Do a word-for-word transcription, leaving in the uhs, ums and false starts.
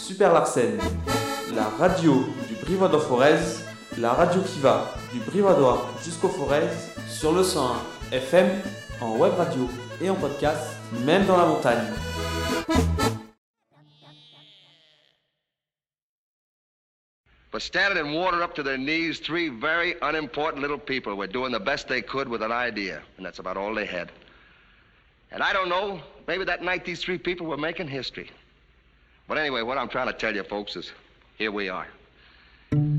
Super Larsen, la radio du Brivadois Forez, la radio qui va du Brivadois jusqu'au Forez, sur le cent un F M, en web radio et en podcast, même dans la montagne. But standing in water up to their knees, three very unimportant little people were doing the best they could with an idea, and that's about all they had. And I don't know, maybe that night these three people were making history. But anyway, what I'm trying to tell you folks is, here we are.